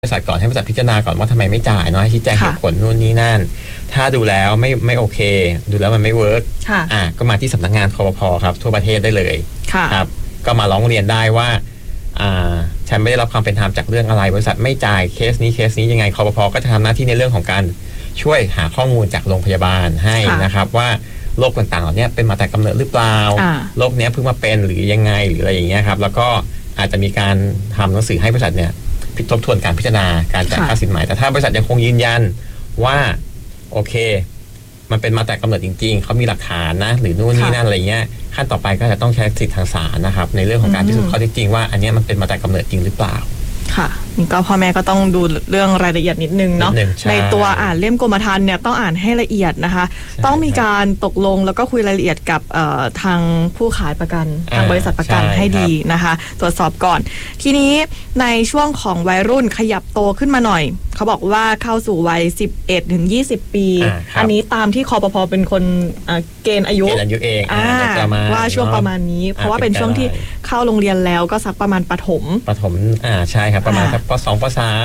บริษัทก่อนให้บริษัทพิจารณาก่อนว่าทำไมไม่จ่ายเนาะให้ชี้แจงเหตุผลนู่นนี่นั่นถ้าดูแล้วไม่โอเคดูแล้วมันไม่เวิร์กก็มาที่สำนักงานคปภ.ครับทั่วประเทศได้เลยครับก็มาร้องเรียนได้ว่าฉันไม่ได้รับความเป็นธรรมจากเรื่องอะไรบริษัทไม่จ่ายเคสนี้ยังไงคปภ.ก็จะทำหน้าที่ในเรื่องของการช่วยหาข้อมูลจากโรงพยาบาลให้นะครับว่าโรคต่างๆเหล่านี้เป็นมาแต่กำเนิดหรือเปล่าโรคนี้เพิ่งมาเป็นหรือยังไงหรืออะไรอย่างเงี้ยครับแล้วก็อาจจะมีการทำหนังสือให้บริษัทเนี่ยทบทวนการพิจารณาการจ่ายค่าสินไหมแต่ถ้าบริษัทยังคงยืนยันว่าโอเคมันเป็นมาแต่กำเนิดจริงๆเขามีหลักฐานนะหรือนู่นนี่นั่นอะไรเงี้ยขั้นต่อไปก็จะต้องใช้สิทธิทางศาลนะครับในเรื่องของการพิสูจน์ข้อเท็จจริงว่าอันนี้มันเป็นมาแต่กำเนิดจริงหรือเปล่าค่ะนี่ก็พ่อแม่ก็ต้องดูเรื่องรายละเอียดนิดนึงเนาะในตัวอ่านเล่มกรมธรรม์เนี่ยต้องอ่านให้ละเอียดนะคะต้องมีการตกลงแล้วก็คุยรายละเอียดกับทางผู้ขายประกันทางบริษัทประกันให้ดีนะคะตรวจสอบก่อนทีนี้ในช่วงของวัยรุ่นขยับโตขึ้นมาหน่อยเขาบอกว่าเข้าสู่วัย11 ถึง 20 ปีอันนี้ตามที่คปภ.เป็นคนเกณฑ์อายุเองว่าช่วงประมาณนี้เพราะว่าเป็นช่วงที่เข้าโรงเรียนแล้วก็สักประมาณประถมใช่ครับประมาณสักป.2 ป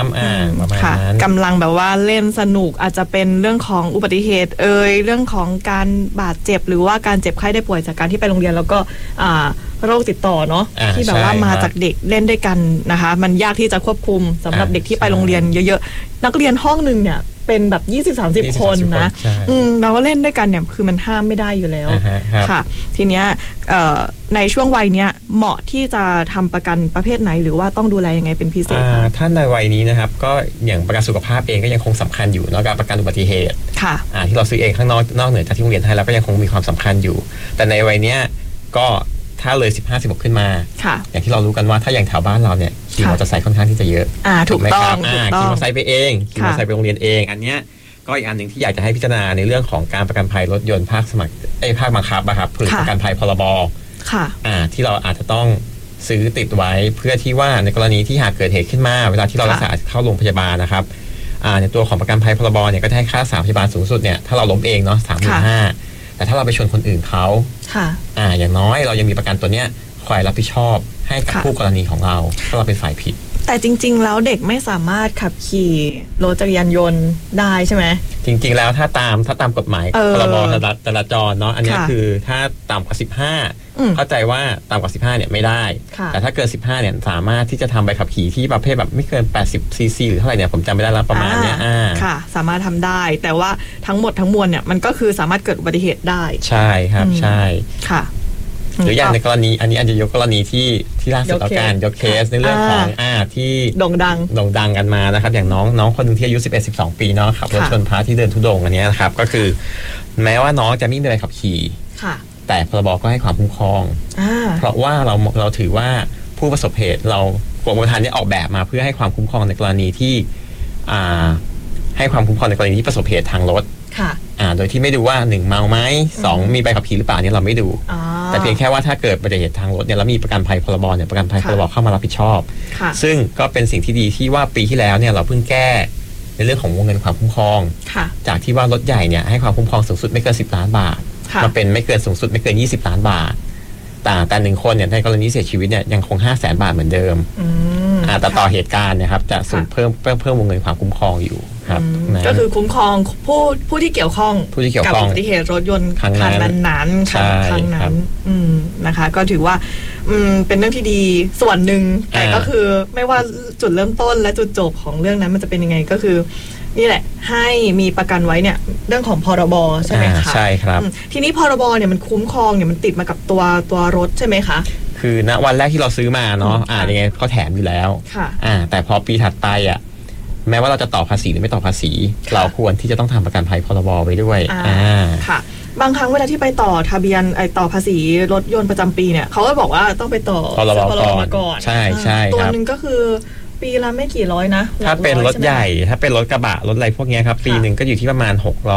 .3 ประมาณนั้นกำลังแบบว่าเล่นสนุกอาจจะเป็นเรื่องของอุบัติเหตุเรื่องของการบาดเจ็บหรือว่าการเจ็บไข้ได้ป่วยจากการที่ไปโรงเรียนแล้วก็โรคติดต่อเนาะที่แบบว่ามาจากเด็กเล่นด้วยกันนะคะมันยากที่จะควบคุมสำหรับเด็กที่ไปโรงเรียนเยอะๆนักเรียนห้องนึงเนี่ยเป็นแบบ 20-30 คนนะเราก็เล่นด้วยกันเนี่ยคือมันห้ามไม่ได้อยู่แล้วค่ะทีเนี้ยในช่วงวัยเนี้ยเหมาะที่จะทำประกันประเภทไหนหรือว่าต้องดูแลยังไงเป็นพิเศษท่านในวัยนี้นะครับก็อย่างประกันสุขภาพเองก็ยังคงสำคัญอยู่เนาะการประกันอุบัติเหตุที่เราซื้อเองข้างนอกเหนือจากที่โรงเรียนให้แล้วก็ยังคงมีความสำคัญอยู่แต่ในวัยเนี้ยก็ถ้าเลย15-16ขึ้นมาอย่างที่เรารู้กันว่าถ้าอย่างแถวบ้านเราเนี่ยขี่มอเตอร์ไซค์ค่อนข้างที่จะเยอะถูกต้องขี่มอเตอร์ไซค์ไปเองขี่มอเตอร์ไซค์ไปโรงเรียนเองอันเนี้ยก็อีกอันหนึ่งที่อยากจะให้พิจารณาในเรื่องของการประกันภัยรถยนต์ภาคภาคบังคับนะครับผลิตประกันภัยพรบที่เราอาจจะต้องซื้อติดไว้เพื่อที่ว่าในกรณีที่หากเกิดเหตุขึ้นมาเวลาที่เรารักษาเข้าโรงพยาบาลนะครับในตัวของประกันภัยพรบเนี่ยก็ได้ค่ารักษาพยาบาลสูงสุดเนี่ยถ้าเราล้มเองเนาะ35,000แต่ถ้าเราไปชนคนอื่นเขาอย่างน้อยเรายังมีประกันตัวเนี้ยคอยรับผิดชอบให้กับผู้กรณีของเราถ้าเราเป็นฝ่ายผิดแต่จริงๆแล้วเด็กไม่สามารถขับขี่รถจักรยานยนต์ได้ใช่ไหมจริงๆแล้วถ้าตามกฎหมายพรบจราจรเนาะอันนี้คือถ้าต่ำกว่า15เข้าใจว่าต่ำกว่า15เนี่ยไม่ได้แต่ถ้าเกิน15เนี่ยสามารถที่จะทำใบขับขี่ที่ประเภทแบบไม่เกิน80 ซีซีหรือเท่าไหร่เนี่ยผมจำไม่ได้แล้วประมาณเนี้ยค่ะสามารถทำได้แต่ว่าทั้งหมดทั้งมวลเนี่ยมันก็คือสามารถเกิดอุบัติเหตุได้ใช่ครับใช่ค่ะหรืออย่างในกรณีอันนี้อาจจะยกกรณีที่ล่าสุดแล้วกันยกเคสในเรื่องของที่โด่งดังกันมานะครับอย่างน้องคนนึงที่อายุ11-12 ปีเนาะขับรถชนพระที่เดินธุดงค์อันนี้นะครับก็คือแม้ว่าน้องจะไม่มีใบขับขี่แต่พรบก็ให้ความคุ้มครองเพราะว่าเราถือว่าผู้ประสบเหตุเรากรมธรรม์เนี่ยออกแบบมาเพื่อให้ความคุ้มครองในกรณีที่ให้ความคุ้มครองในกรณีที่ประสบเหตุทางรถโดยที่ไม่ดูว่า1เมาไหม2มีใบขับขี่หรือเปล่าเนี่ยเราไม่ดูแต่เพียงแค่ว่าถ้าเกิดอุบัติเหตุทางรถเนี่ยแล้วมีประกันภัยพรบเนี่ยประกันภัยพรบเข้ามารับผิดชอบซึ่งก็เป็นสิ่งที่ดีที่ว่าปีที่แล้วเนี่ยเราเพิ่งแก้ในเรื่องของวงเงินความคุ้มครองจากที่ว่ารถใหญ่เนี่ยให้ความคุ้มครองสูงสุดไม่เกิน10 ล้านบาทมาเป็นไม่เกินสูงสุดไม่เกิน20 ล้านบาทแต่1 คนเนี่ยในกรณีเสียชีวิตเนี่ยยังคง500,000 บาทเหมือนเดิมแต่ต่อเหตุการณ์นะครับจะสูงเพิ่มวงเงินความคุ้มครองอยู่ครับก็คือคุ้มครองผู้ที่เกี่ยวข้องกับอุบัติเหตุรถยนต์คันนั้นครั้งนั้นนะคะก็ถือว่าเป็นเรื่องที่ดีส่วนหนึ่งแต่ก็คือไม่ว่าจุดเริ่มต้นและจุดจบของเรื่องนั้นมันจะเป็นยังไงก็คือนี่แหละให้มีประกันไว้เนี่ยเรื่องของพรบใช่ไหมคะใช่ครับทีนี้พรบเนี่ยมันคุ้มครองเนี่ยมันติดมากับตัวรถใช่ไหมคะคือณวันแรกที่เราซื้อมาเนาะยังไงเขาแถมอยู่แล้วแต่พอปีถัดไปแม้ว่าเราจะต่อภาษีหรือไม่ต่อภาษีเราควรที่จะต้องทำประกันภัยพรบไว้ด้วยค่ะบางครั้งเวลาที่ไปต่อทะเบียนต่อภาษีรถยนต์ประจำปีเนี่ยเขาก็บอกว่าต้องไปต่อพรบมาก่อนใช่ใช่ตัวนึงก็คือปีละไม่กี่ร้อยนะถ้าเป็นรถใหญ่ถ้าเป็นรถกระบะรถอะไรพวกนี้ครับปีหนึ่งก็อยู่ที่ประมาณ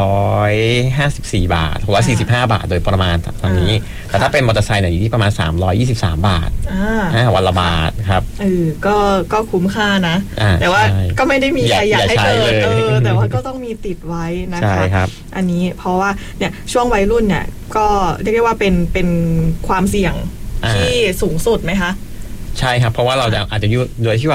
654 บาท645 บาทโดยประมาณตอนนี้แต่ถ้าเป็นมอเตอร์ไซค์เนี่ยอยู่ที่ประมาณ323 บาทวันละบาทครับก็คุ้มค่านะแต่ว่าก็ไม่ได้มีใครอยากให้เกิดแต่ว่าก็ต้องมีติดไว้นะคะอันนี้เพราะว่าเนี่ยช่วงวัยรุ่นเนี่ยก็เรียกได้ว่าเป็นความเสี่ยงที่สูงสุดไหมคะใช่ครับเพราะว่าเราอาจจะโดยที่ว่า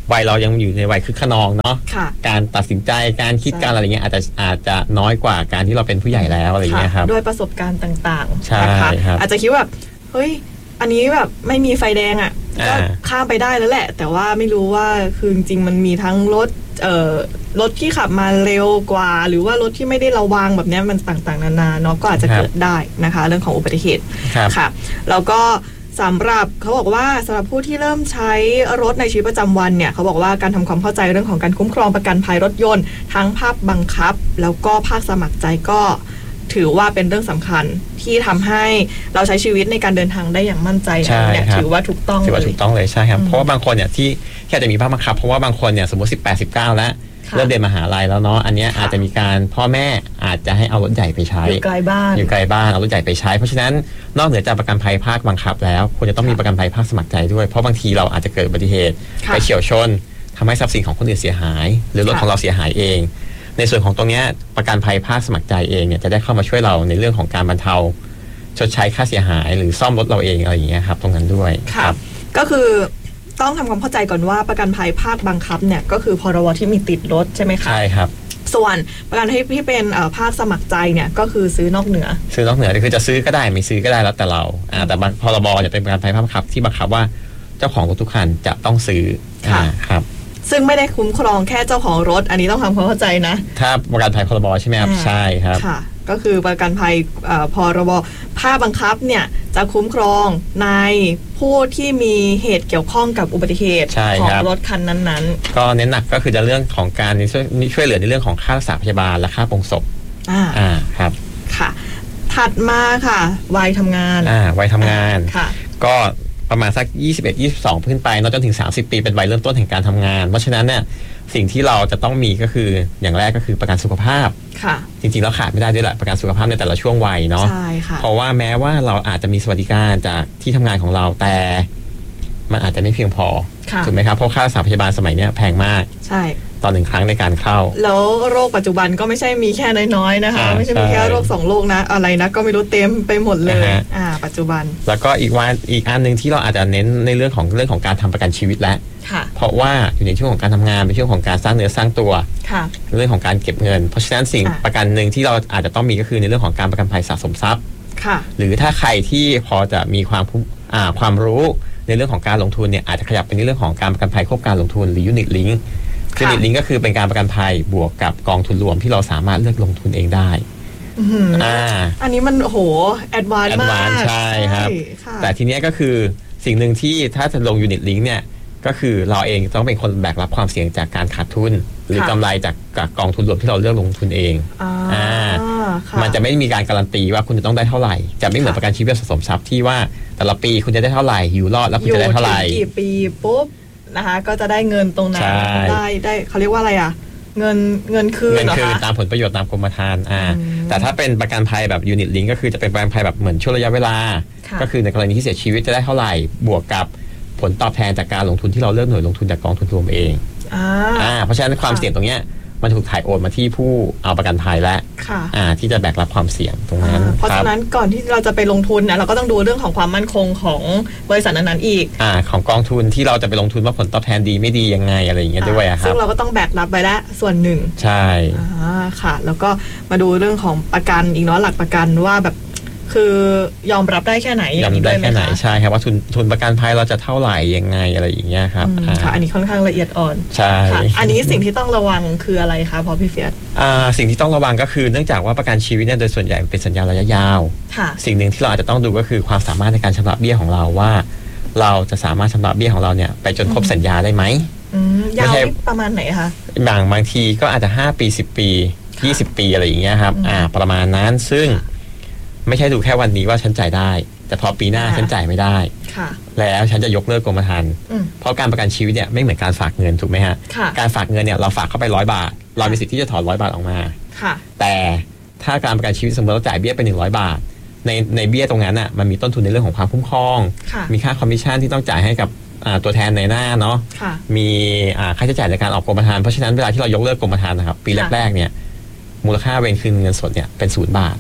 วัยเรายังอยู่ในวัยคึกขนองเนาะการตัดสินใจการคิดการอะไรเงี้ยอาจจะน้อยกว่าการที่เราเป็นผู้ใหญ่แล้วอะไรเงี้ยครับด้วยประสบการณ์ต่างๆนะคะอาจจะคิดว่าเฮ้ยอันนี้แบบไม่มีไฟแดงอ่ะก็ข้ามไปได้แล้วแหละแต่ว่าไม่รู้ว่าคือจริงๆมันมีทั้งรถที่ขับมาเร็วกว่าหรือว่ารถที่ไม่ได้ระวังแบบนี้มันต่างๆนานาเนาะก็อาจจะเกิดได้นะคะเรื่องของอุบัติเหตุค่ะแล้วก็สำหรับเขาบอกว่าสำหรับผู้ที่เริ่มใช้รถในชีวิตประจำวันเนี่ยเขาบอกว่าการทำความเข้าใจเรื่องของการคุ้มครองประกันภัยรถยนต์ทั้งภาคบังคับแล้วก็ภาคสมัครใจก็ถือว่าเป็นเรื่องสำคัญที่ทำให้เราใช้ชีวิตในการเดินทางได้อย่างมั่นใจเนี่ยถือว่าถูกต้องถือว่าถูกต้องเลยใช่ครับเพราะว่าบางคนเนี่ยที่แค่จะมีภาคบังคับเพราะว่าบางคนเนี่ยสมมติ18-19แล้วเริ่มเรียนมหาลัยแล้วเนาะอันนี้อาจจะมีการพ่อแม่อาจจะให้เอารถใหญ่ไปใช้อยู่ไกลบ้านเอารถใหญ่ไปใช้เพราะฉะนั้นนอกเหนือจากประกันภัยภาคบังคับแล้วควรจะต้องมีประกันภัยภาคสมัครใจด้วยเพราะบางทีเราอาจจะเกิดอุบัติเหตุไปเฉี่ยวชนทำให้ทรัพย์สินของคนอื่นเสียหายหรือรถของเราเสียหายเองในส่วนของตรงนี้ประกันภัยภาคสมัครใจเองเนี่ยจะได้เข้ามาช่วยเราในเรื่องของการบรรเทาชดใช้ค่าเสียหายหรือซ่อมรถเราเองอะไรอย่างเงี้ยครับตรงนั้นด้วยครับก็คือต้องทำความเข้าใจก่อนว่าประกันภัยภาคบังคับเนี่ยก็คือพรบที่มีติดรถใช่ไหมคะใช่ครับส่วนประกันที่เป็นภาคสมัครใจเนี่ยก็คือซื้อนอกเหนือคือจะซื้อก็ได้ไม่ซื้อก็ได้แล้วแต่เราแต่พรบจะเป็นประกันภัยภาคบังคับที่บังคับว่าเจ้าของรถทุกคันจะต้องซื้อครับซึ่งไม่ได้คุ้มครองแค่เจ้าของรถอันนี้ต้องทำความเข้าใจนะถ้าประกันภัยพรบใช่ไหมครับใช่ครับค่ะก็คือประกันภัยพรบภาคบังคับเนี่ยจะคุ้มครองในผู้ที่มีเหตุเกี่ยวข้องกับอุบัติเหตุของรถคันนั้นๆก็เน้นหนักก็คือจะเรื่องของการช่วยเหลือในเรื่องของค่ารักษาพยาบาลและค่าปลงศพครับค่ะถัดมาค่ะวัยทำงานวัยทำงานก็ประมาณสัก21-22ขึ้นไปเนาะจนถึง30ปีเป็นวัยเริ่มต้นแห่งการทำงานเพราะฉะนั้นเนี่ยสิ่งที่เราจะต้องมีก็คืออย่างแรกก็คือประกันสุขภาพจริงๆแล้วขาดไม่ได้ด้วยแหละประกันสุขภาพในแต่ละช่วงวัยเนาะเพราะว่าแม้ว่าเราอาจจะมีสวัสดิการจากที่ทำงานของเราแต่มันอาจจะไม่เพียงพอถูกไหมครับเพราะค่ารักษาพยาบาลสมัยนี้แพงมากใช่ต่อ1ครั้งในการเข้าแล้วโรคปัจจุบันก็ไม่ใช่มีแค่น้อยๆนะคะไม่ใช่มีแค่โรค2โรคนะอะไรนะก็ไม่รู้เต็มไปหมดเลยปัจจุบันแล้วก็อีกอันนึงที่เราอาจจะเน้นในเรื่องของการทำประกันชีวิตแล้วเพราะว่าอยู่ในช่วงของการทำงานเป็นช่วงของการสร้างเนื้อสร้างตัวเรื่องของการเก็บเงินเพราะฉะนั้นสิ่งประกันหนึ่งที่เราอาจจะต้องมีก็คือในเรื่องของการประกันภัยสะสมทรัพย์หรือถ้าใครที่พอจะมีความรู้ในเรื่องของการลงทุนเนี่ยอาจจะขยับไปในเรื่องของการประกันภัยควบการลงทุนหรือ Unit Link Unit Link ก็คือเป็นการประกันภัยบวกกับกองทุนรวมที่เราสามารถเลือกลงทุนเองได้อันนี้มันโหแอดวานซ์มากใช่ครับแต่ทีนี้ก็คือสิ่งหนึ่งที่ถ้าจะลง Unit Link เนี่ยก็คือเราเองต้องเป็นคนแบกรับความเสี่ยงจากการขาดทุนหรือกำไรจากกองทุนรวมที่เราเลือกลงทุนเองมันจะไม่มีการการันตีว่าคุณจะต้องได้เท่าไหร่จะไม่เหมือนประกันชีวิตสะสมทรัพย์ที่ว่าแต่ละปีคุณจะได้เท่าไหร่อยู่รอดแล้วคุณจะได้เท่าไหร่กี่ปีปุ๊บนะคะก็จะได้เงินตรงนั้นได้เขาเรียกว่าอะไรอ่ะเงินคืนตามผลประโยชน์ตามกรมธรรม์แต่ถ้าเป็นประกันภัยแบบ Unit Link ก็คือจะเป็นประกันภัยแบบเหมือนช่วงระยะเวลาก็คือในกรณีที่เสียชีวิตจะได้เท่าไหร่บวกกับผลตอบแทนจากการลงทุนที่เราเลือกหน่วยลงทุนจากกองทุนรวมเองเพราะฉะนั้นความเสี่ยงตรงเนี้ยมันถูกถ่ายโอนมาที่ผู้เอาประกันภัยและที่จะแบกรับความเสี่ยงตรงนั้นเพราะฉะนั้นก่อนที่เราจะไปลงทุนนะเราก็ต้องดูเรื่องของความมั่นคงของบริษัทนั้นๆอีกของกองทุนที่เราจะไปลงทุนว่าผลตอบแทนดีไม่ดียังไงอะไรอย่างเงี้ยด้วยครับซึ่งเราก็ต้องแบกรับไปแล้วส่วนหนึ่งใช่ค่ะแล้วก็มาดูเรื่องของประกันอีกเนาะหลักประกันว่าแบบคือยอมรับได้แค่ไหนยอมได้แค่ไหนใช่ครับว่าทุนประกันภัยเราจะเท่าไหร่ยังไงอะไรอย่างเงี้ยครับค่ะอันนี้ค่อนข้างละเอียดอ่อนใช่อันนี้สิ่งที่ต้องระวังคืออะไรคะพอพี่เฟียสสิ่งที่ต้องระวังก็คือเนื่องจากว่าประกันชีวิตเนี่ยโดยส่วนใหญ่เป็นสัญญาระยะยาวสิ่งหนึ่งที่เราอาจจะต้องดูก็คือความสามารถในการชำระเบี้ยของเราว่าเราจะสามารถชำระเบี้ยของเราเนี่ยไปจนครบสัญญาได้ไหมยาวประมาณไหนคะบางทีก็อาจจะ5 ปี10 ปี20 ปีอะไรอย่างเงี้ยครับประมาณนั้นซึ่งไม่ใช่ดูแค่วันนี้ว่าฉันจ่ายได้แต่พอปีหน้าฉันจ่ายไม่ได้แล้วฉันจะยกเลิกกรมธรรม์เพราะการประกันชีวิตเนี่ยไม่เหมือนการฝากเงินถูกไหมฮะการฝากเงินเนี่ยเราฝากเข้าไป100 บาทเรามีสิทธิ์ที่จะถอน100 บาทออกมาแต่ถ้าการประกันชีวิตสมมติเราจ่ายเบี้ยไป100 บาทในเบี้ยตรงนั้นอ่ะมันมีต้นทุนในเรื่องของความคุ้มครองมีค่าคอมมิชชั่นที่ต้องจ่ายให้กับตัวแทนในหน้าเนาะมีค่าใช้จ่ายในการออกกรมธรรม์เพราะฉะนั้นเวลาที่เรายกเลิกกรมธรรม์นะครับปีแรกๆเนี่ยมูลค่าเวรคืนเงินสดเนี่ยเป็น0 บาท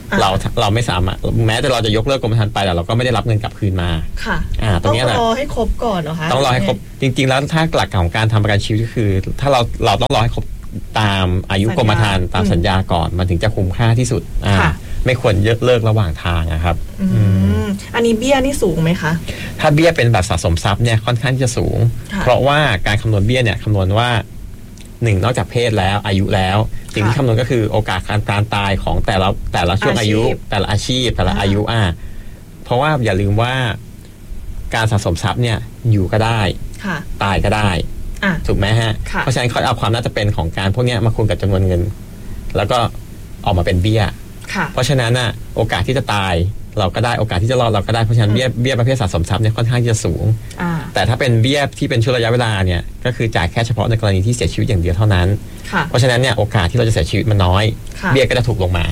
เราไม่สามารถแม้แต่เราจะยกเลิกกรมธรรม์ไปแต่เราก็ไม่ได้รับเงินกลับคืนมาค่ะตรงนี้แหละต้องรอให้ครบก่อนเหรอคะต้องรอให้ครบจริงๆแล้วถ้าหลักของการทำประกันชีวิตก็คือ ถ้าเราต้องรอให้ครบตามอายุกรมธรรม์ตามสัญญาก่อนมันถึงจะคุ้มค่าที่สุดไม่ควรยกเลิกระหว่างทางนะครับอันนี้เบี้ยนี่สูงไหมคะถ้าเบี้ยเป็นแบบสะสมทรัพย์เนี่ยค่อนข้างจะสูงเพราะว่าการคำนวณเบี้ยเนี่ยคำนวณว่า1นอกจากเพศแล้วอายุแล้วสิ่งที่คำนวณก็คือโอกาสการตายของแต่ละช่วงอายุแต่ละอาชีพแต่ละอายุเพราะว่าอย่าลืมว่าการสะสมทรัพย์เนี่ยอยู่ก็ได้ตายก็ได้ถูกไหมฮะเพราะฉะนั้นเขาเอาความน่าจะเป็นของการพวกนี้มาคูณกับจำนวนเงินแล้วก็ออกมาเป็นเบี้ยเพราะฉะนั้นโอกาสที่จะตายเราก็ได้โอกาสที่จะรอดเราก็ได้เพราะฉะนั้นเบี้ยประเภทสะสมทรัพย์เนี่ยค่อนข้างจะสูงแต่ถ้าเป็นเบี้ยที่เป็นช่วงระยะเวลาเนี่ยก็คือจ่ายแค่เฉพาะในกรณีที่เสียชีวิตอย่างเดียวเท่านั้นเพราะฉะนั้นเนี่ยโอกาสที่เราจะเสียชีวิตมันน้อยเบี้ยก็จะถูกลงมา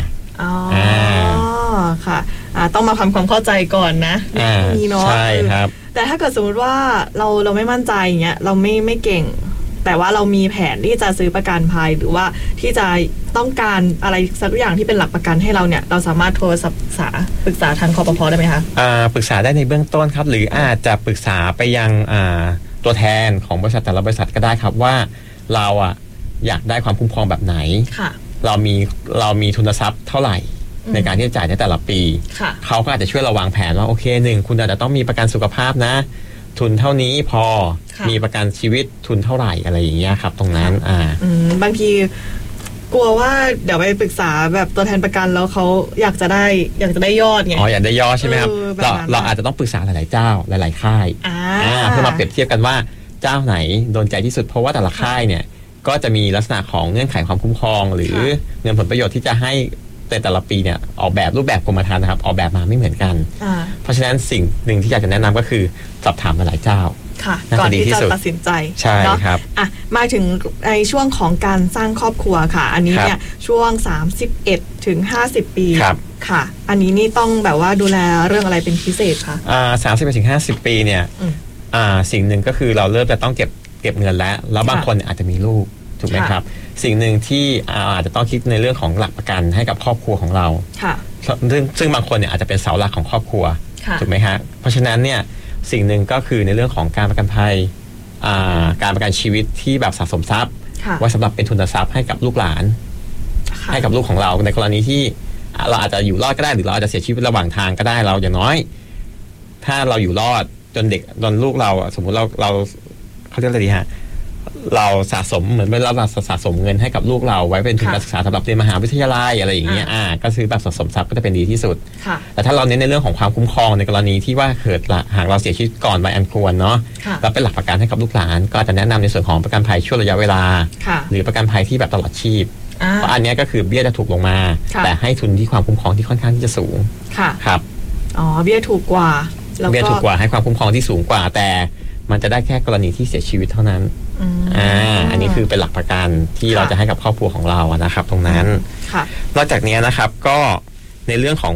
ค่ะต้องมาทำความเข้าใจก่อนนะนี่เนาะใช่ครับแต่ถ้าเกิดสมมติว่าเราไม่มั่นใจอย่างเงี้ยเราไม่เก่งแต่ว่าเรามีแผนที่จะซื้อประกันภัยหรือว่าที่จะต้องการอะไรสักอย่างที่เป็นหลักประกันให้เราเนี่ยเราสามารถโทรปรึกษาทางคปภ.ได้ไหมคะปรึกษาได้ในเบื้องต้นครับหรืออาจจะปรึกษาไปยังตัวแทนของบริษัทแต่ละบริษัทก็ได้ครับว่าเราอยากได้ความคุ้มครองแบบไหนเรามีทุนทรัพย์เท่าไหร่ในการที่จะจ่ายในแต่ละปีเขาก็อาจจะช่วยเราวางแผนว่าโอเค1คุณอาจจะต้องมีประกันสุขภาพนะทุนเท่านี้พอมีประกันชีวิตทุนเท่าไหร่อะไรอย่างเงี้ยครับตรงนั้นบางทีกลัวว่าเดี๋ยวไปปรึกษาแบบตัวแทนประกันแล้วเขาอยากจะได้ยอดไงอยากได้ยอดใช่ไหมครับเราอาจจะต้องปรึกษาหลายๆเจ้าหลายๆค่ายเพื่อมาเปรียบเทียบกันว่าเจ้าไหนโดนใจที่สุดเพราะว่าแต่ละค่ายเนี่ยก็จะมีลักษณะของเงื่อนไขความคุ้มครองหรือเงินผลประโยชน์ที่จะให้แต่ละปีเนี่ยออกแบบรูปแบบกรมธรรม์นะครับออกแบบมาไม่เหมือนกันเพราะฉะนั้นสิ่งหนึ่งที่อยากจะแนะนำก็คือสอบถามหลายเจ้าก่อนที่จะตัดสินใจใช่ครับมาถึงในช่วงของการสร้างครอบครัวค่ะอันนี้เนี่ยช่วง31ถึง50ปีค่ะอันนี้นี่ต้องแบบว่าดูแลเรื่องอะไรเป็นพิเศษคะ 31ถึง50ปีเนี่ยสิ่งหนึ่งก็คือเราเริ่มจะต้องเก็บเงินแล้วบางคนอาจจะมีลูกถูกไหมครับสิ่งหนึ่งที่อาจจะต้องคิดในเรื่องของหลักประกันให้กับครอบครัวของเราซึ่งบางคนเนี่ยอาจจะเป็นเสาหลักของครอบครัวถูกไหมฮะเพราะฉะนั้นเนี่ยสิ่งหนึ่งก็คือในเรื่องของการประกันภัยการประกันชีวิตที่แบบสะสมทรัพย์ไว้สำหรับเป็นทุนทรัพย์ให้กับลูกหลานให้กับลูกของเราในกรณีที่เราอาจจะอยู่รอดก็ได้หรือเราอาจจะเสียชีวิตระหว่างทางก็ได้เราอย่างน้อยถ้าเราอยู่รอดจนลูกเราสมมุติเราเขาเรียกอะไรดีฮะเราสะสมเหมือนเราสะสมเงินให้กับลูกเราไว้เป็นทุนการศึกษาสำหรับเรียนมหาวิทยาลัยอะไรอย่างเงี้ยก็ซื้อแบบสะสมทรัพย์ก็จะเป็นดีที่สุดแต่ถ้าเราเน้นในเรื่องของความคุ้มครองในกรณีที่ว่าเกิดหากเราเสียชีวิตก่อนวัยอันควรเนาะเราเป็นหลักประกันให้กับลูกหลานก็จะแนะนำในส่วนของประกันภัยช่วงระยะเวลาหรือประกันภัยที่แบบตลอดชีพเพราะอันนี้ก็คือเบี้ยจะถูกลงมาแต่ให้ทุนที่ความคุ้มครองที่ค่อนข้างที่จะสูงครับเบี้ยถูกกว่าเบี้ยถูกกว่าให้ความคุ้มครองที่สูงกว่าแต่มันจะได้แค่กรณีที่เสียชีวิตเท่านั้นอันนี้คือเป็นหลักประกันที่เราจะให้กับครอบครัวของเรานะครับตรงนั้นนอกจากนี้นะครับก็ในเรื่องของ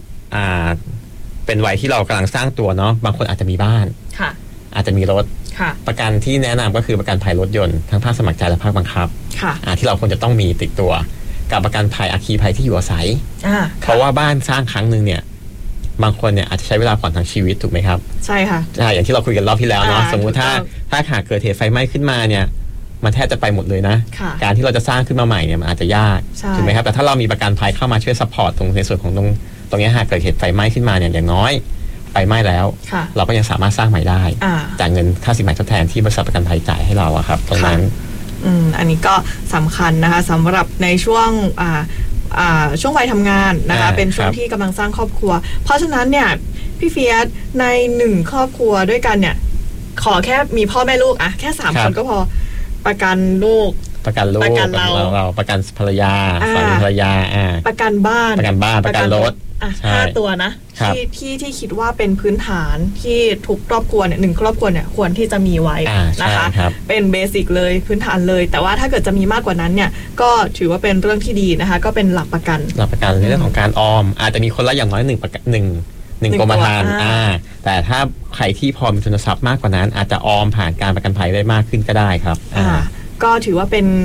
เป็นวัยที่เรากำลังสร้างตัวเนาะบางคนอาจจะมีบ้านอาจจะมีรถประกันที่แนะนำก็คือประกันภัยรถยนต์ทั้งภาคสมัครใจและภาคบังคับที่เราควรจะต้องมีติดตัวกับประกันภัยอัคคีภัยที่อยู่อาศัยเพราะว่าบ้านสร้างครั้งหนึ่งเนี่ยบางคนเนี่ยอาจจะใช้เวลาผ่อนทั้งชีวิตถูกไหมครับใช่ค่ะใช่อย่างที่เราคุยกันรอบที่แล้วเนาะสมมุติถ้าหากเกิดเหตุไฟไหม้ขึ้นมาเนี่ยมันแทบจะไปหมดเลยนะการที่เราจะสร้างขึ้นมาใหม่เนี่ยมันอาจจะยากถูกไหมครับแต่ถ้าเรามีประกันภัยเข้ามาช่วยซัพพอร์ตตรงในส่วนของตรงนี้หากเกิดเหตุไฟไหม้ขึ้นมาเนี่ยอย่างน้อยไฟไหม้แล้วเราก็ยังสามารถสร้างใหม่ได้จากเงินค่าสินใหม่ทดแทนที่บริษัทประกันภัยจ่ายให้เราครับตรงนั้นอันนี้ก็สำคัญนะคะสำหรับในช่วงช่วงวัยทำงานนะคะเป็นช่วงที่กำลังสร้างครอบครัวเพราะฉะนั้นเนี่ยพี่เฟียสใน1ครอบครัวด้วยกันเนี่ยขอแค่มีพ่อแม่ลูกแค่3คนก็พอประกันลูกประกันเราประกันภรรยาสามีภรรยาประกันบ้านประกันรถ 5 ตัวนะที่คิดว่าเป็นพื้นฐานที่ทุกครอบครัวเนี่ย1ครอบครัวเนี่ยควรที่จะมีไว้นะคะเป็นเบสิกเลยพื้นฐานเลยแต่ว่าถ้าเกิดจะมีมากกว่านั้นเนี่ยก็ถือว่าเป็นเรื่องที่ดีนะคะก็เป็นหลักประกันในเรื่องของการออมอาจจะมีคนละอย่างน้อย1กรมธรรม์แต่ถ้าใครที่พอมีทุนทรัพย์มากกว่านั้นอาจจะออมผ่านการประกันภัยได้มากขึ้นก็ได้ครับก็ถือว่าเป็น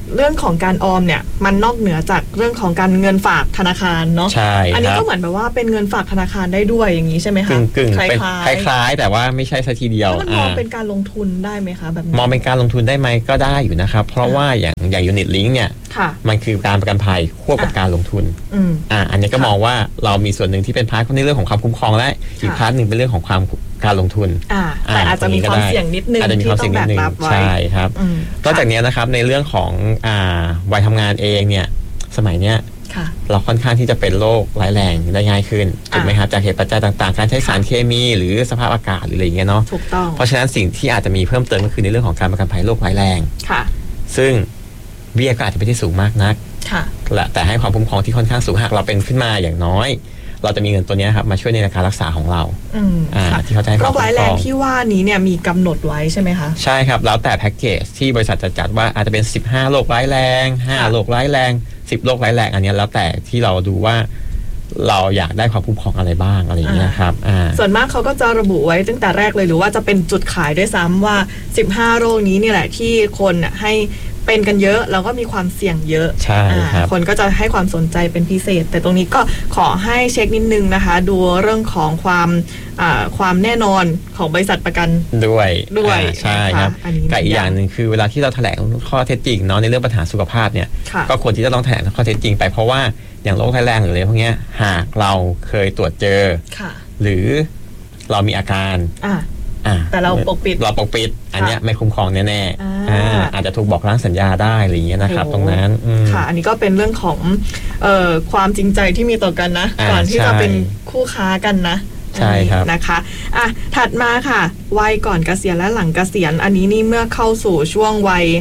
เรื่องของการออมเนี่ยมันนอกเหนือจากเรื่องของการเงินฝากธนาคารเนาะใช่อันนี้ก็เหมือนแบบว่าเป็นเงินฝากธนาคารได้ด้วยอย่างนี้ใช่ไหมคะกึ่งเป็นคล้ายๆแต่ว่าไม่ใช่ซะทีเดียวมันมองเป็นการลงทุนได้ไหมคะแบบมองเป็นการลงทุนได้ไหมก็ได้อยู่นะครับเพราะว่าอย่างยูนิตลิงก์เนี่ยมันคือการประกันภัยควบกับการลงทุนอันนี้ก็มองว่าเรามีส่วนหนึ่งที่เป็นพาร์ทในเรื่องของความคุ้มครองและอีกพาร์ทหนึ่งเป็นเรื่องของความการลงทุนแต่อาจจะมีความเสี่ยงนิดนึงที่ต้องแบกรับไว้ใช่ครับนอกจากนี้นะครับในเรื่องของวัยทำงานเองเนี่ยสมัยเนี้ยเราค่อนข้างที่จะเป็นโรคร้ายแรงได้ง่ายขึ้นถูกไหมครับจากเหตุปัจจัยต่างๆการใช้สารเคมีหรือสภาพอากาศหรืออะไรอย่างเงี้ยเนาะถูกต้องเพราะฉะนั้นสิ่งที่อาจจะมีเพิ่มเติมก็คือในเรื่องของการประกันภัยโรคร้ายแรงซึ่งเบี้ยก็อาจจะไม่ได้สูงมากนักแต่ให้ความคุ้มครองที่ค่อนข้างสูงหากเราเป็นขึ้นมาอย่างน้อยเราจะมีเงินตัวนี้ครับมาช่วยในการรักษาของเราที่เขาจะให้ความคุ้มครองโรคร้ายแรงที่ว่านี้เนี่ยมีกำหนดไว้ใช่ไหมคะใช่ครับแล้วแต่แพ็กเกจที่บริษัทจะจัดว่าอาจจะเป็น15โรคร้ายแรง5โรคร้ายแรง10โรคร้ายแรงอันนี้แล้วแต่ที่เราดูว่าเราอยากได้ความคุ้มครองอะไรบ้างอะไรอย่างเงี้ยครับส่วนมากเขาก็จะระบุไว้ตั้งแต่แรกเลยหรือว่าจะเป็นจุดขายด้วยซ้ำว่า15โรคนี้นี่แหละที่คนให้เป็นกันเยอะแล้วก็มีความเสี่ยงเยอะใช่ครับคนก็จะให้ความสนใจเป็นพิเศษแต่ตรงนี้ก็ขอให้เช็คนิดนึงนะคะดูเรื่องของความแน่นอนของบริษัทประกันด้วยใช่ครับกับอีกอย่างหนึ่งคือเวลาที่เราแถลงข้อเท็จจริงเนาะในเรื่องปัญหาสุขภาพเนี่ยก็ควรที่จะต้องแถลงข้อเท็จจริงไปเพราะว่าอย่างโรคร้ายแรงหรืออะไรพวกนี้หากเราเคยตรวจเจอหรือเรามีอาการแต่เราปกปิดอันนี้ไม่คุ้มครองแน่ๆอาจจะถูกบอกล้างสัญญาได้อะไรอย่างเงี้ยนะครับตรงนั้นค่ะอันนี้ก็เป็นเรื่องของความจริงใจที่มีต่อกันนะก่อนที่จะเป็นคู่ค้ากันนะใช่ครับนะคะถัดมาค่ะวัยก่อนเกษียณและหลังเกษียณอันนี้นี่เมื่อเข้าสู่ช่วงวัย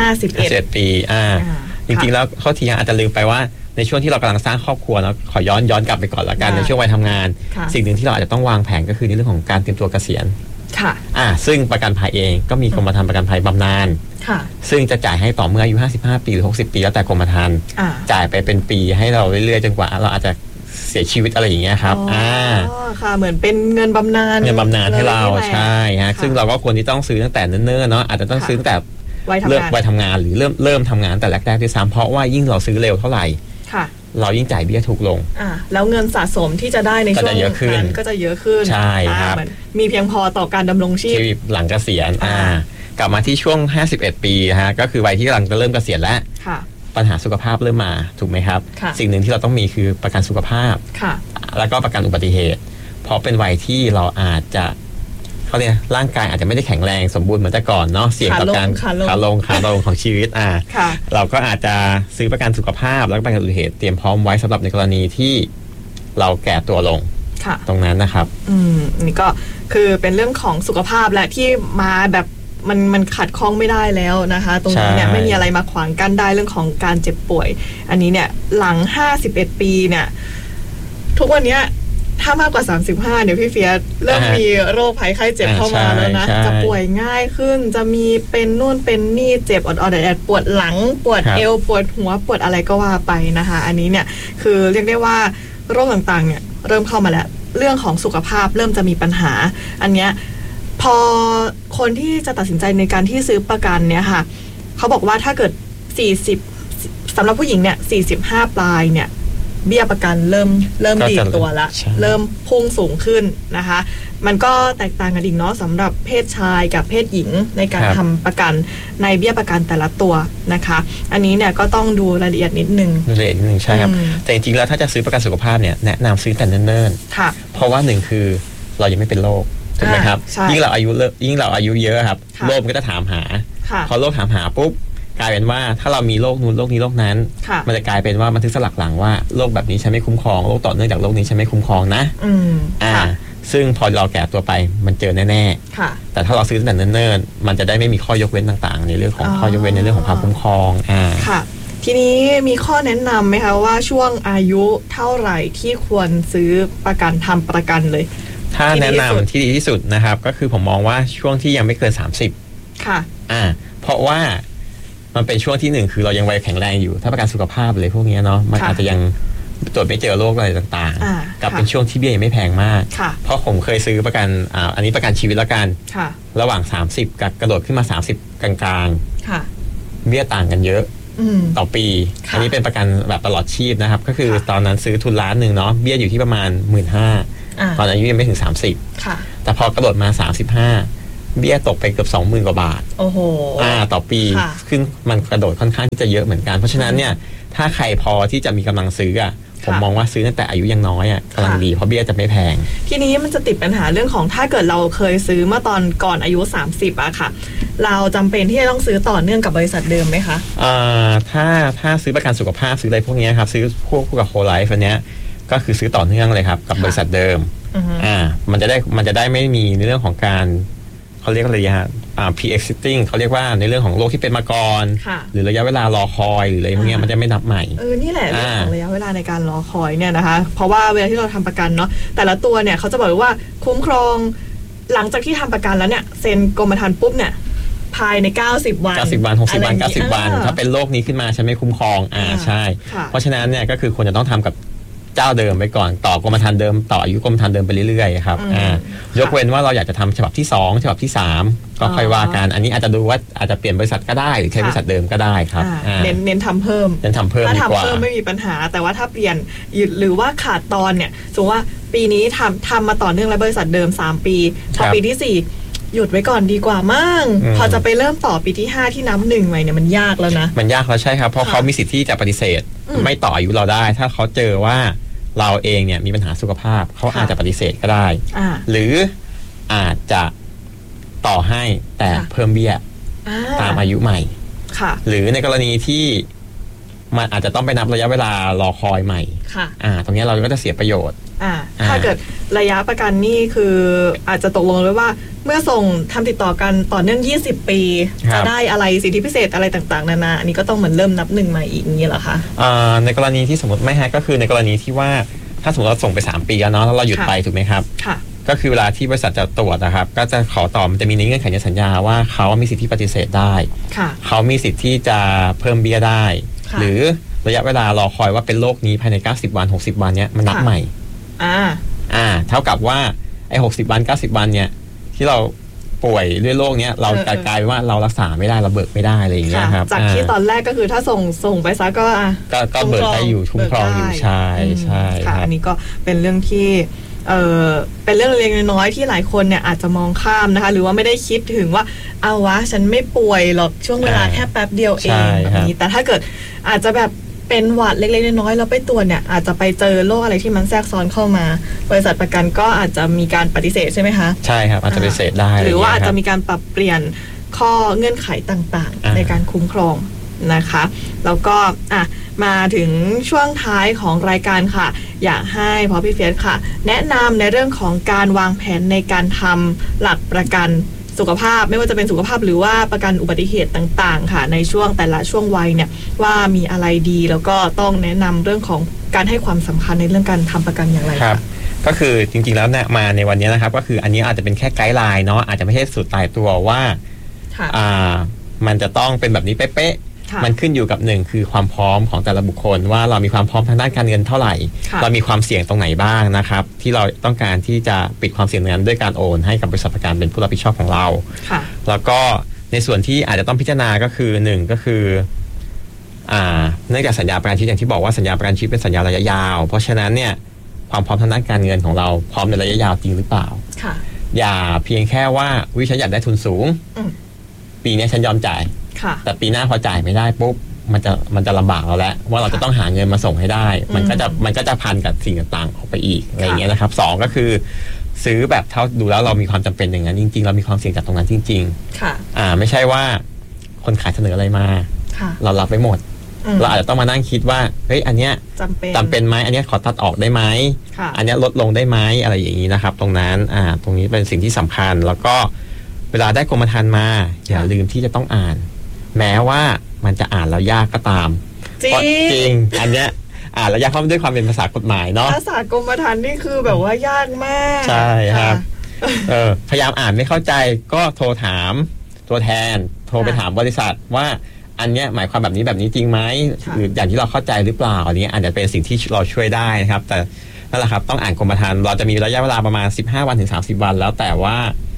51 ปีจริงๆแล้วข้อที่ยังอาจจะลืมไปว่าในช่วงที่เรากำลังสร้างครอบครัวนะขอย้อนกลับไปก่อนละกันในช่วงวัยทำงานสิ่งหนึ่งที่เราอาจจะต้องวางแผนก็คือในเรื่องของการเตรียมตัวเกษียณซึ่งประกันภัยเองก็มีกรมธรรม์ประกันภัยบำนาญซึ่งจะจ่ายให้ต่อเมื่ออายุ55ปีหรือ60ปีแล้วแต่กรมธรรม์จ่ายไปเป็นปีให้เราเรื่อยๆจนกว่าเราอาจจะเสียชีวิตอะไรอย่างเงี้ยครับค่ะเหมือนเป็นเงินบำนาญให้เราใช่ฮะซึ่งเราก็ควรที่ต้องซื้อตั้งแต่เนิ่นๆเนาะอาจจะต้องซื้อตั้งแต่วัยทำงานหรือเริ่มทำงานแต่แรกๆด้วยซ้ำเพราะว่ายิ่งเราซื้อเร็วเท่าไหร่เรายิ่งจ่ายเบี้ยถูกลงแล้วเงินสะสมที่จะได้ในช่วงนั้นก็จะเยอะขึ้นใช่ครับมีเพียงพอต่อการดำรงชีพหลังเกษียณกลับมาที่ช่วง51ปีฮะก็คือวัยที่กำลังจะเริ่มเกษียณแล้วปัญหาสุขภาพเริ่มมาถูกไหมครับสิ่งหนึ่งที่เราต้องมีคือประกันสุขภาพแล้วก็ประกันอุบัติเหตุเพราะเป็นวัยที่เราอาจจะเขาเรียกร่างกายอาจจะไม่ได้แข็งแรงสมบูรณ์เหมือนแต่ก่อนเนาะเสี่ยงต่อการขาลงของชีวิตเราก็อาจจะซื้อประกันสุขภาพแล้วก็ประกันอุบัติเหตุเตรียมพร้อมไว้สำหรับในกรณีที่เราแก่ตัวลงตรงนั้นนะครับนี่ก็คือเป็นเรื่องของสุขภาพและที่มาแบบมันขัดข้องไม่ได้แล้วนะคะตรงนี้เนี่ยไม่มีอะไรมาขวางกั้นได้เรื่องของการเจ็บป่วยอันนี้เนี่ยหลัง51ปีเนี่ยทุกวันนี้ถ้ามากกว่า35เดี๋ยวพี่เฟียสเริ่มมีโรคภัยไข้เจ็บเข้ามาแล้วนะจะป่วยง่ายขึ้นจะมีเป็นนู่นเป็นนี่เจ็บออดๆแอดปวดหลังปวดเอวปวดหัวปวดอะไรก็ว่าไปนะคะอันนี้เนี่ยคือเรียกได้ว่าโรคต่างๆเนี่ยเริ่มเข้ามาแล้วเรื่องของสุขภาพเริ่มจะมีปัญหาอันเนี้ยพอคนที่จะตัดสินใจในการที่ซื้อประกันเนี่ยค่ะเขาบอกว่าถ้าเกิด40สำหรับผู้หญิงเนี่ย45ปลายเนี่ยเบี้ยประกันเริ่มดีตัวละเริ่มพุ่งสูงขึ้นนะคะมันก็แตกต่างกันอีกเนาะสำหรับเพศชายกับเพศหญิงในการทำประกันในเบี้ยประกันแต่ละตัวนะคะอันนี้เนี่ยก็ต้องดูรายละเอียดนิดนึงใช่ครับแต่จริงๆแล้วถ้าจะซื้อประกันสุขภาพเนี่ยแนะนำซื้อแต่เนิ่นๆเพราะว่าหนึ่งคือเรายังไม่เป็นโรคถูกไหมครับยิ่งเราอายุเยอะครับโรคมันก็จะถามหาพอโรคถามหาปุ๊บกลายเป็นว่าถ้าเรามีโรคนู้นโรคนี้โรคนั้นมันจะกลายเป็นว่ามันทึกสลักหลังว่าโรคแบบนี้ฉันไม่คุ้มครองโรคต่อเนื่องจากโรคนี้ฉันไม่คุ้มครองนะซึ่งพอเราแก่ตัวไปมันเจอแน่ๆแต่ถ้าเราซื้อตั้งแต่เนิ่นๆมันจะได้ไม่มีข้อยกเว้นต่างๆในเรื่องของข้อยกเว้นในเรื่องของความคุ้มครองค่ะทีนี้มีข้อแนะนำไหมคะว่าช่วงอายุเท่าไหร่ที่ควรซื้อประกันทำประกันเลยถ้าแนะนำที่ดีที่สุดนะครับก็คือผมมองว่าช่วงที่ยังไม่เกิน30 ค่ะเพราะว่ามันเป็นช่วงที่1คือเรายังวัยแข็งแรงอยู่ถ้าประกันสุขภาพอะไรพวกนี้เนาะมันอาจจะยังตรวจไม่เจอโรคอะไรต่างๆกับเป็นช่วงที่เบี้ยยังไม่แพงมากเพราะผมเคยซื้อประกันอันนี้ประกันชีวิตแล้วกันระหว่าง30กับกระโดดขึ้นมา30กลางๆเบี้ยต่างกันเยอะต่อปีอันนี้เป็นประกันแบบตลอดชีพนะครับก็คือตอนนั้นซื้อทุน1,000,000เนาะเบี้ยอยู่ที่ประมาณ 15,000 ตอนอายุยังไม่ถึง30แต่พอกระโดดมา35เบี้ยตกไปเกือบ 20,000 กว่าบาทโอ้โหต่อปีขึ้นมันกระโดดค่อนข้างที่จะเยอะเหมือนกันเพราะฉะนั้นเนี่ยถ้าใครพอที่จะมีกำลังซื้อผมมองว่าซื้อตั้งแต่อายุยังน้อยกำลังดีเพราะเบี้ยจะไม่แพงทีนี้มันจะติดปัญหาเรื่องของถ้าเกิดเราเคยซื้อเมื่อตอนก่อนอายุ30ค่ะเราจำเป็นที่จะต้องซื้อต่อเนื่องกับบริษัทเดิมไหมคะถ้าซื้อประกันสุขภาพซื้ออะไรพวกนี้ครับซื้อพวกกับโฮไลฟ์อันเนี้ยก็คือซื้อต่อเนื่องเลยครับกับบริษัทเดิมมันจะได้ไม่มีในเรื่องของการเขาเรียกอะไรฮะpre-existing เขาเรียกว่าในเรื่องของโรคที่เป็นมาก่อนหรือระยะเวลารอคอยหรืออะไรพวกนี้มันจะไม่นับใหม่นี่แหละเรื่องของระยะเวลาในการรอคอยเนี่ยนะคะเพราะว่าเวลาที่เราทำประกันเนาะแต่ละตัวเนี่ยเขาจะบอกว่าคุ้มครองหลังจากที่ทำประกันแล้วเนี่ยเซ็นกรมธรรม์ปุ๊บเนี่ยภายใน90 วัน 60 วัน60 วัน90 วันถ้าเป็นโรคนี้ขึ้นมาฉันไม่คุ้มครองใช่เพราะฉะนั้นเนี่ยก็คือควรจะต้องทำกับเจ้าเดิมไปก่อนต่อกรมธรรม์เดิมต่ออายุกรมธรรม์เดิมไปเรื่อยๆครับยกเว้นว่าเราอยากจะทำฉบับที่2ฉบับที่3ก็ค่อยว่ากันอันนี้อาจจะดูว่าอาจจะเปลี่ยนบริษัทก็ได้หรือใช้บริษัทเดิมก็ได้ครับเน้นทำเพิ่มถ้าทำเพิ่มไม่มีปัญหาแต่ว่าถ้าเปลี่ยนหรือว่าขาดตอนเนี่ยสมมติว่าปีนี้ทำมาต่อเนื่องแล้วบริษัทเดิม3ปีพอปีที่4หยุดไว้ก่อนดีกว่ามั่งพอจะไปเริ่มต่อปีที่5ที่นับ1ใหม่เนี่ยมันยากแล้วนะมันยากแล้วใช่ครับเพราะเขามีสิทธิ์ที่จะปฏิเสธไม่ต่ออายุเราได้ถ้าเขาเจอว่าเราเองเนี่ยมีปัญหาสุขภาพเขาอาจจะปฏิเสธก็ได้หรืออาจจะต่อให้แต่เพิ่มเบี้ยตามอายุใหม่หรือในกรณีที่มันอาจจะต้องไปนับระยะเวลารอคอยใหม่ตรงนี้เราก็จะเสียประโยชน์ถ้าเกิดระยะประกันนี่คืออาจจะตกลงไว้ว่าเมื่อส่งทำติดต่อกันต่อเนื่อง20 ปีจะได้อะไรสิทธิพิเศษอะไรต่างๆนานาอันนี้ก็ต้องเหมือนเริ่มนับ1ใหม่อีกอย่างนี้เหรอคะในกรณีที่สมมติไม่ฮะก็คือในกรณีที่ว่าถ้าสมมติเราส่งไป3 ปีแล้วเนาะแล้วเราหยุดไปถูกไหมครับก็คือเวลาที่บริษัทจะตรวจนะครับก็จะขอต่อมันจะมีในเงื่อนไขในสัญญาว่าเขามีสิทธิปฏิเสธได้เขามีสิทธิ์ที่จะเพิ่มเบี้ยได้หรือระยะเวลารอคอยว่าเป็นโรคนี้ภายใน90 วัน60 วันเนี้ยมันนับใหม่เท่ากับว่าไอ้60 วัน90 วันเนี่ยที่เราป่วยด้วยโรคเนี้ยเรากลายเป็นว่าเรารักษาไม่ได้เราเบิกไม่ได้อะไรอย่างเงี้ยครับจากที่ตอนแรกก็คือถ้าส่งไปซะก็เบิกได้อยู่คุ้มครองอยู่ใช่ค่ะอันนี้ก็เป็นเรื่องที่เป็นเรื่องเล็กน้อยที่หลายคนเนี่ยอาจจะมองข้ามนะคะหรือว่าไม่ได้คิดถึงว่าเอาวะฉันไม่ป่วยหรอกช่วงเวลาแค่แป๊บเดียวเองแบบนี้แต่ถ้าเกิดอาจจะแบบเป็นหวัดเล็กๆน้อยๆแล้วไปตรวจเนี่ยอาจจะไปเจอโรคอะไรที่มันแทรกซ้อนเข้ามาบริษัทประกันก็อาจจะมีการปฏิเสธใช่ไหมคะใช่ครับอาจจะปฏิเสธได้หรือว่าอาจจะมีการปรับเปลี่ยนข้อเงื่อนไขต่างๆในการคุ้มครองนะคะแล้วก็มาถึงช่วงท้ายของรายการค่ะอยากให้พอพี่เฟียสค่ะแนะนำในเรื่องของการวางแผนในการทำหลักประกันสุขภาพไม่ว่าจะเป็นสุขภาพหรือว่าประกันอุบัติเหตุต่างๆค่ะในช่วงแต่ละช่วงวัยเนี่ยว่ามีอะไรดีแล้วก็ต้องแนะนำเรื่องของการให้ความสำคัญในเรื่องการทำประกันอย่างไรครับก็คือจริงๆแล้วเนี่ยมาในวันนี้นะครับก็คืออันนี้อาจจะเป็นแค่ไกด์ไลน์เนาะอาจจะไม่ใช่สูตรตายตัวว่ามันจะต้องเป็นแบบนี้เป๊ะมันขึ้นอยู่กับ1คือความพร้อมของแต่ละบุคคลว่าเรามีความพร้อมทางด้านการเงินเท่าไหร่เรามีความเสี่ยงตรงไหนบ้างนะครับที่เราต้องการที่จะปิดความเสี่ยงนั้นด้วยการโอนให้กับบริษัทประกันเป็นผู้รับผิดชอบของเราแล้วก็ในส่วนที่อาจจะต้องพิจารณาก็คือ1ก็คือเนื่องจากสัญญาประกันชีวิตอย่างที่บอกว่าสัญญาประกันชีวิตเป็นสัญญาระยะยาวเพราะฉะนั้นเนี่ยความพร้อมทางด้านการเงินของเราพร้อมในระยะยาวจริงหรือเปล่าอย่าเพียงแค่ว่าวิฉันอยากได้ทุนสูงปีนี้ฉันยอมจ่ายแต่ปีหน้าพอจ่ายไม่ได้ปุ๊บมันจะลำบากเราแล้วว่าเราจะต้องหาเงินมาส่งให้ได้มันก็จะพันกับสิ่งต่างๆออกไปอีกอะไรอย่างเงี้ยนะครับ2ก็คือซื้อแบบเท่าดูแล้วเรามีความจำเป็นอย่างนั้นจริงๆเรามีความเสี่ยงจากตรงนั้นจริงๆไม่ใช่ว่าคนขายเสนออะไรมาเรารับไปหมดเราอาจจะต้องมานั่งคิดว่าเฮ้ยอันเนี้ยจำเป็นไหมอันเนี้ยขอตัดออกได้ไหมอันเนี้ยลดลงได้ไหมอะไรอย่างนี้นะครับตรงนั้นตรงนี้เป็นสิ่งที่สำคัญแล้วก็เวลาได้กรมธรรม์มาอย่าลืมที่จะต้องอ่านแม้ว่ามันจะอ่านแล้วยากก็ตามจริงอันเนี้ยอ่านแล้วยากเพราะด้วยความเป็นภาษากฎหมายเนาะภาษากรมธรรม์นี่คือแบบว่ายากมากใช่ครับพยายามอ่านไม่เข้าใจก็โทรถามตัวแทนโทรไปถามบริษัทว่าอันเนี้ยหมายความแบบนี้จริงไหมหรืออย่างที่เราเข้าใจหรือเปล่าอันนี้อาจจะเป็นสิ่งที่เราช่วยได้นะครับแต่นั่นแหละครับต้องอ่านกรมธรรม์เราจะมีระยะเวลาประมาณ15 วันถึง30 วันแล้วแต่ว่า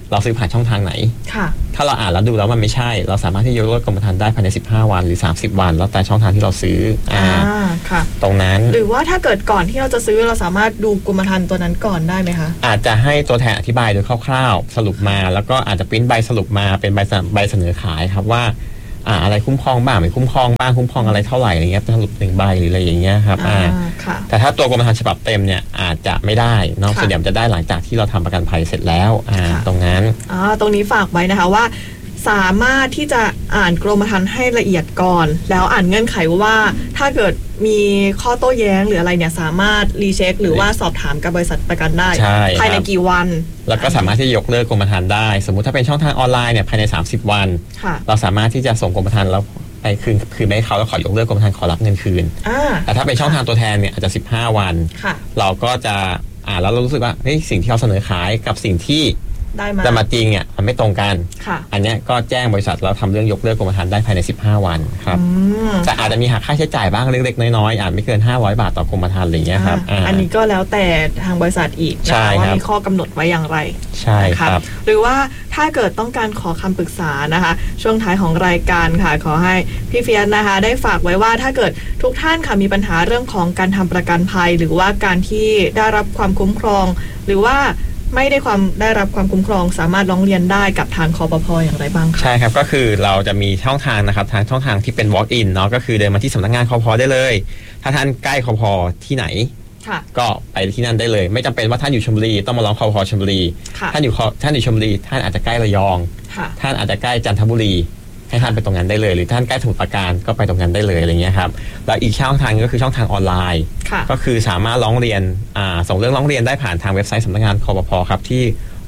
เราซื้อผ่านช่องทางไหนถ้าเราอ่านแล้วดูแล้วมันไม่ใช่เราสามารถที่จะยกเลิกกรมธรรม์ได้ภายใน15 วันหรือ30 วันแล้วแต่ช่องทางที่เราซื้อตรงนั้นหรือว่าถ้าเกิดก่อนที่เราจะซื้อเราสามารถดูกรมธรรม์ตัวนั้นก่อนได้ไหมคะอาจจะให้ตัวแทนอธิบายโดยคร่าวๆสรุปมาแล้วก็อาจจะปริ้นใบสรุปมาเป็นใบเสนอขายครับว่าอะไรคุ้มครองบ้างไม่คุ้มครองบ้างคุ้มครองอะไรเท่าไหร่อะไรเงี้ยสรุป1 ใบหรืออะไรอย่างเงี้ยครับแต่ถ้าตัวกรมธรรม์ฉบับเต็มเนี่ยอาจจะไม่ได้นอกส่วนใหญ่จะได้หลังจากที่เราทำประกันภัยเสร็จแล้วตรงนั้นตรงนี้ฝากไว้นะคะว่าสามารถที่จะอ่านกรมธรรม์ให้ละเอียดก่อนแล้วอ่านเงื่อนไขว่าถ้าเกิดมีข้อโต้แย้งหรืออะไรเนี่ยสามารถรีเช็คหรือว่าสอบถามกับบริษัทประกันได้ภายในกี่วันแล้วก็สามารถที่จะยกเลิกกรมธรรม์ได้สมมุติถ้าเป็นช่องทางออนไลน์เนี่ยภายใน30 วันเราสามารถที่จะส่งกรมธรรม์แล้วไปคืนให้เขาแล้วขอยกเลิกกรมธรรม์ขอรับเงินคืนแต่ถ้าเป็นช่องทางตัวแทนเนี่ยอาจจะ15 วันเราก็จะแล้วเรารู้สึกว่าเฮ้ยสิ่งที่เขาเสนอขายกับสิ่งที่แต่มาจริงเนี่ยมันไม่ตรงกันอันนี้ก็แจ้งบริษัทแล้วทำเรื่องยกเลิกกรมธรรม์ได้ภายใน15 วันครับแต่อาจจะมีหักค่าใช้จ่ายบ้างเล็กๆน้อยๆไม่เกิน500 บาทต่อกรมธรรม์อะไรอย่างเงี้ยครับอันนี้ก็แล้วแต่ทางบริษัทอีกนะคะว่ามีข้อกำหนดไว้อย่างไรใช่ครับหรือว่าถ้าเกิดต้องการขอคำปรึกษานะคะช่วงท้ายของรายการค่ะขอให้พี่เฟียสนะคะได้ฝากไว้ว่าถ้าเกิดทุกท่านค่ะมีปัญหาเรื่องของการทำประกันภัยหรือว่าการที่ได้รับความคุ้มครองหรือว่าไม่ได้รับความคุ้มครองสามารถร้องเรียนได้กับทางคปภ.อย่างไรบ้างคะใช่ครับก็คือเราจะมีช่องทางนะครับทางช่องทางที่เป็น walk in เนาะก็คือเดินมาที่สำนักงานคปภ.ได้เลยถ้าท่านใกล้คปภ.ที่ไหนก็ไปที่นั่นได้เลยไม่จำเป็นว่าท่านอยู่ชลบุรีต้องมาร้องคปภ.ชลบุรีท่านอยู่ชลบุรีท่านอาจจะใกล้ระยองท่านอาจจะใกล้จันทบุรีให้ท่านไปตรงนั้นได้เลยหรือท่านใกล้สมุทรปราการก็ไปตรงนั้นได้เลยอะไรเงี้ยครับแล้วอีกช่องทางก็คือช่องทางออนไลน์ก็คือสามารถร้องเรียนส่งเรื่องร้องเรียนได้ผ่านทางเว็บไซต์สำนักงานคปภ.ครับที่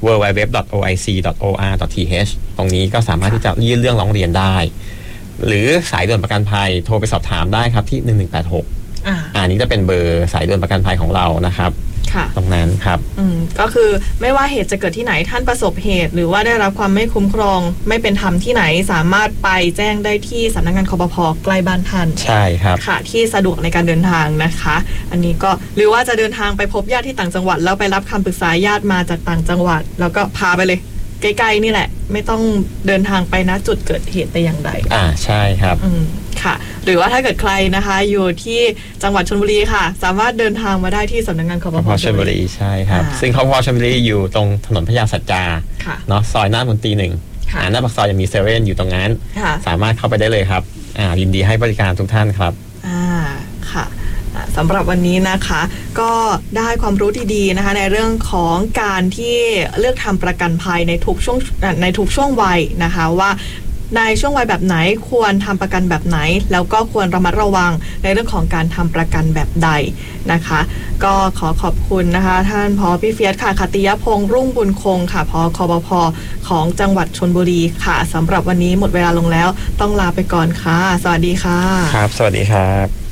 www.oic.or.th ตรงนี้ก็สามารถที่จะยื่นเรื่องร้องเรียนได้หรือสายด่วนประกันภัยโทรไปสอบถามได้ครับที่1186นี้จะเป็นเบอร์สายด่วนประกันภัยของเรานะครับตรงนั้นครับก็คือไม่ว่าเหตุจะเกิดที่ไหนท่านประสบเหตุหรือว่าได้รับความไม่คุ้มครองไม่เป็นธรรมที่ไหนสามารถไปแจ้งได้ที่สำนักงานคปภ.ใกล้บ้านท่านใช่ครับค่ะที่สะดวกในการเดินทางนะคะอันนี้ก็หรือว่าจะเดินทางไปพบญาติที่ต่างจังหวัดแล้วไปรับคำปรึกษาญาติมาจากต่างจังหวัดแล้วก็พาไปเลยใกล้ๆนี่แหละไม่ต้องเดินทางไปณจุดเกิดเหตุแต่อย่างใดใช่ครับค่ะหรือว่าถ้าเกิดใครนะคะอยู่ที่จังหวัดชลบุรีค่ะสามารถเดินทางมาได้ที่สำนักงานคปภ. ชลบุรีใช่ครับซึ่งคปภ.ชลบุรีอยู่ตรงถนนพญาสัจจาเนาะซอยนาฏมนตรี1หน้าปากซอยยังมีเซเว่นอยู่ตรงนั้นสามารถเข้าไปได้เลยครับยินดีให้บริการทุกท่านครับค่ะสำหรับวันนี้นะคะก็ได้ความรู้ดีๆนะคะในเรื่องของการที่เลือกทำประกันภัยในทุกช่วงวัยนะคะว่าในช่วงวัยแบบไหนควรทำประกันแบบไหนแล้วก็ควรระมัดระวังในเรื่องของการทำประกันแบบใดนะคะก็ขอบคุณนะคะท่านผอ.พี่เฟียสค่ะคติยพงษ์รุ่งบุญคงค่ะผอ.คปภ.ของจังหวัดชลบุรีค่ะสำหรับวันนี้หมดเวลาลงแล้วต้องลาไปก่อนค่ะสวัสดีค่ะครับสวัสดีครับ